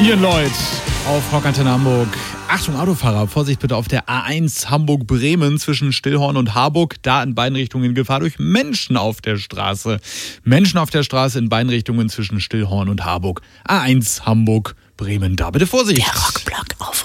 Ian Lloyd auf Rockantenne Hamburg. Achtung Autofahrer, Vorsicht bitte auf der A1 Hamburg-Bremen zwischen Stillhorn und Harburg. Da in beiden Richtungen Gefahr durch Menschen auf der Straße. Menschen auf der Straße in beiden Richtungen zwischen Stillhorn und Harburg. A1 Hamburg-Bremen, da bitte Vorsicht. Der Rockblock auf